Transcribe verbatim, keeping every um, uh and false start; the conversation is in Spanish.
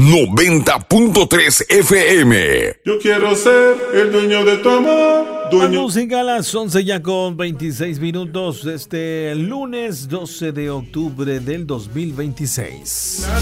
noventa punto tres F M. Yo quiero ser el dueño de tu amor. La música a las once ya con veintiséis minutos este lunes doce de octubre del dos mil veintiséis.